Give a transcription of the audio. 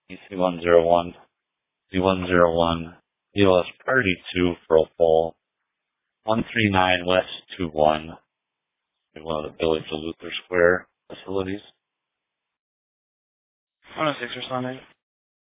EC101, C101, ELS Priority 2 for a fall, 139 West 21, one of the Village of Luther Square facilities. 106 responding.